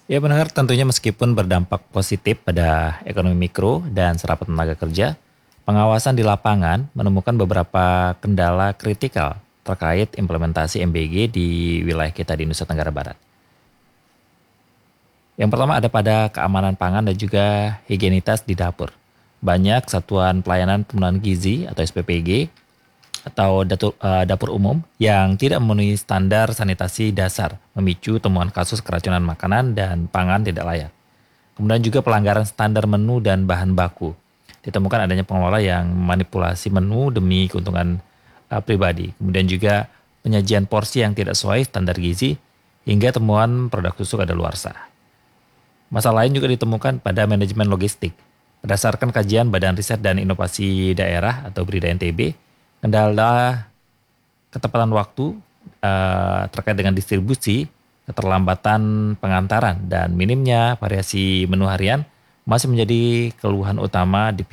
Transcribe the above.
Ya benar, tentunya meskipun berdampak positif pada ekonomi mikro dan serapan tenaga kerja, pengawasan di lapangan menemukan beberapa kendala kritikal terkait implementasi MBG di wilayah kita di Nusa Tenggara Barat. Yang pertama ada pada keamanan pangan dan juga higienitas di dapur. Banyak satuan pelayanan pemenuhan gizi atau SPPG atau dapur umum yang tidak memenuhi standar sanitasi dasar, memicu temuan kasus keracunan makanan dan pangan tidak layak. Kemudian juga pelanggaran standar menu dan bahan baku. Ditemukan adanya pengelola yang manipulasi menu demi keuntungan pribadi. Kemudian juga penyajian porsi yang tidak sesuai standar gizi hingga temuan produk susu kadaluarsa. Masalah lain juga ditemukan pada manajemen logistik. Berdasarkan kajian Badan Riset dan Inovasi Daerah atau BRIDA NTB, kendala ketepatan waktu terkait dengan distribusi, keterlambatan pengantaran, dan minimnya variasi menu harian masih menjadi keluhan utama di